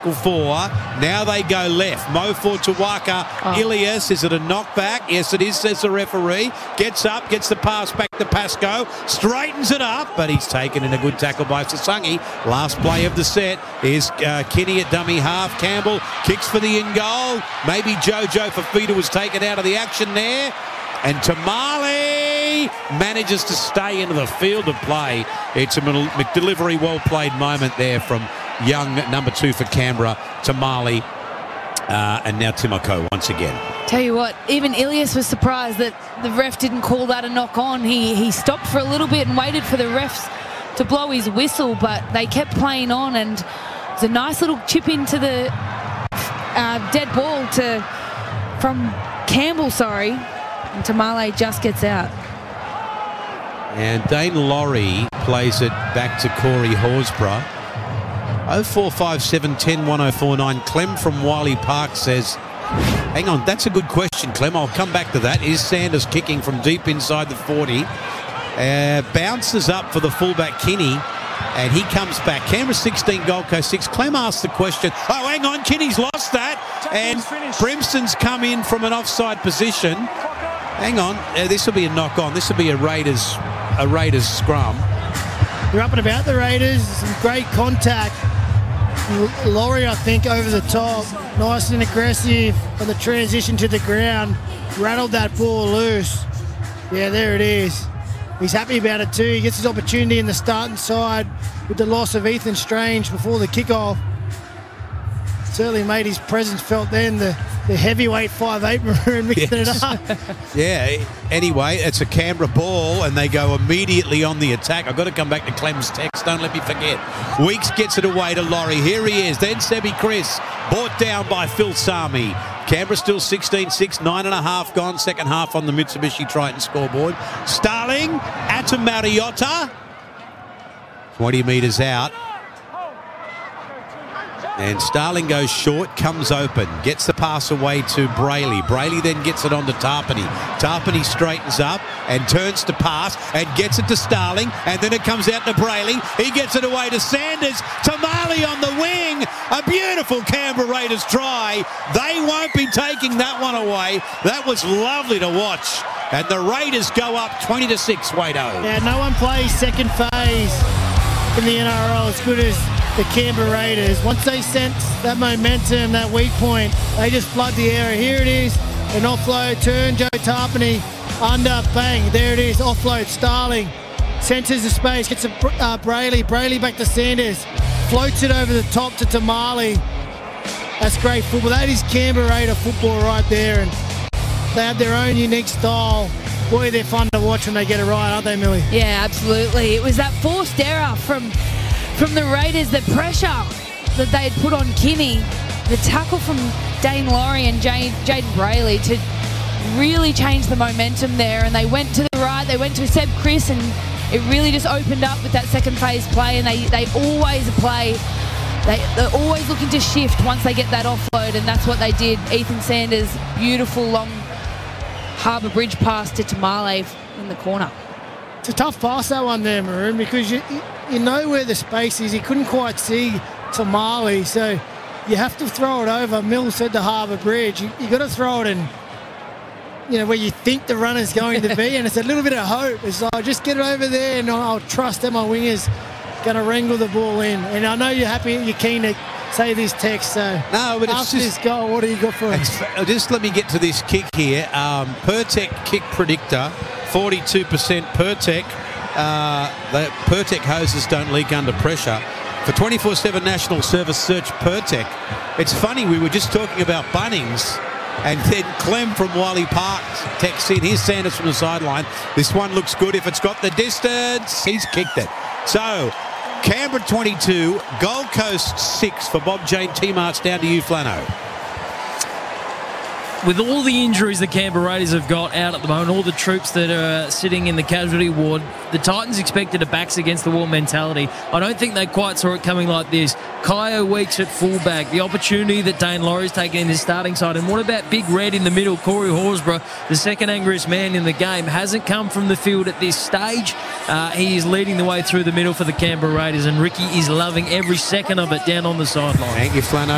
4. Now they go left. Mo for Tawaka. Ilias, is it a knockback? Yes, it is, says the referee. Gets up, gets the pass back to Pascoe. Straightens it up, but he's taken in a good tackle by Sasangi. Last play of the set is Kinney at dummy half. Campbell kicks for the in goal. Maybe Jojo Fafita was taken out of the action there. And Tamale manages to stay into the field of play. It's a McDelivery well-played moment there from young number 2 for Canberra, Tamale, and now Timoko once again. Tell you what, even Ilias was surprised that the ref didn't call that a knock on. He stopped for a little bit and waited for the refs to blow his whistle, but they kept playing on, and it's a nice little chip into the dead ball from Campbell, and Tamale just gets out. And Dane Laurie plays it back to Corey Horsburgh. 0457 10 1049. Clem from Wiley Park says, hang on, that's a good question, Clem. I'll come back to that. Is Sanders kicking from deep inside the 40? Bounces up for the fullback Kinney, and he comes back. Canberra 16, Gold Coast 6. Clem asked the question. Oh, hang on, Kinney's lost that. And Brimston's come in from an offside position. Hang on, this will be a knock on. This will be a Raiders scrum. They're up and about the Raiders. Some great contact. Laurie, I think, over the top. Nice and aggressive on the transition to the ground. Rattled that ball loose. Yeah, there it is. He's happy about it too. He gets his opportunity in the starting side with the loss of Ethan Strange before the kickoff. Certainly made his presence felt then. The heavyweight 5'8" Maroon mixing it up. Yeah, anyway, it's a Canberra ball and they go immediately on the attack. I've got to come back to Clem's text, don't let me forget. Weeks gets it away to Laurie. Here he is. Then Sebi Chris, brought down by Phil Sami. Canberra still 16-6, 9.5 gone, second half on the Mitsubishi Triton scoreboard. Starling, Atta Mariota, 20 metres out. And Starling goes short, comes open, gets the pass away to Brayley. Brayley then gets it on to Tarpany. Tarpany straightens up and turns to pass and gets it to Starling, and then it comes out to Brayley. He gets it away to Sanders. Tamale on the wing. A beautiful Canberra Raiders try. They won't be taking that one away. That was lovely to watch. And the Raiders go up 20-6, Wado. Yeah, no one plays second phase in the NRL as good as the Canberra Raiders. Once they sense that momentum, that weak point, they just flood the area. Here it is, an offload, turn, Joe Tarpany, under, bang, there it is, offload, Starling, senses the space, gets a Brayley back to Sanders, floats it over the top to Tamale. That's great football. That is Canberra Raider football right there, and they have their own unique style. Boy, they're fun to watch when they get it right, aren't they, Millie? Yeah, absolutely. It was that forced error from the Raiders, the pressure that they had put on Kinney, the tackle from Dane Laurie and Jaden Brayley to really change the momentum there. And they went to the right, they went to Seb Chris, and it really just opened up with that second phase play. And they always play, they're always looking to shift once they get that offload, and that's what they did. Ethan Sanders, beautiful long Harbour Bridge pass to Tamale in the corner. It's a tough pass, that one there, Maroon, because you know where the space is. He couldn't quite see Tamale, so you have to throw it over. Mills said to Harbour Bridge. You got to throw it in, where you think the runner's going to be, and it's a little bit of hope. It's like, just get it over there, and I'll trust that my winger's going to wrangle the ball in. And I know you're happy, you're keen to say this text, so no, but after this goal, what do you got for us? Just let me get to this kick here. Pertec kick predictor, 42% Pertec. The Pertec hoses don't leak under pressure. For 24/7 national service, search Pertec. It's funny, we were just talking about Bunnings, and then Clem from Wiley Park texts in. Here's Sanders from the sideline. This one looks good if it's got the distance. He's kicked it. So Canberra 22, Gold Coast 6 for Bob Jane T-Marts. Down to you, Flano. With all the injuries the Canberra Raiders have got out at the moment, all the troops that are sitting in the casualty ward, the Titans expected a backs against the wall mentality. I don't think they quite saw it coming like this. Kyo Weeks at fullback, the opportunity that Dane Laurie's taken in his starting side. And what about Big Red in the middle? Corey Horsburgh, the second angriest man in the game, hasn't come from the field at this stage. He is leading the way through the middle for the Canberra Raiders, and Ricky is loving every second of it down on the sideline. Thank you, Flano.